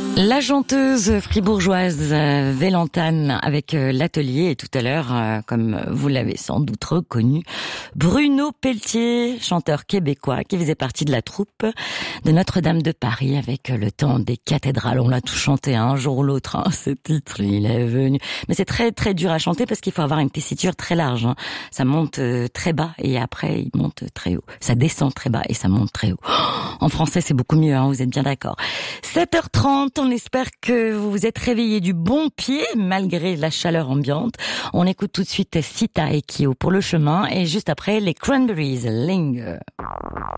La chanteuse fribourgeoise Vélantane avec l'atelier, et tout à l'heure, comme vous l'avez sans doute reconnu, Bruno Pelletier, chanteur québécois qui faisait partie de la troupe de Notre-Dame de Paris avec le temps des cathédrales. On l'a tout chanté un jour ou l'autre, ce titre, il est venu. Mais c'est très très dur à chanter parce qu'il faut avoir une tessiture très large. Ça monte très bas et après il monte très haut. Ça descend très bas et ça monte très haut. En français c'est beaucoup mieux, vous êtes bien d'accord. 7h30, on espère que vous vous êtes réveillés du bon pied malgré la chaleur ambiante. On écoute tout de suite Sita et Kyo pour le chemin et juste après les Cranberries, Linger.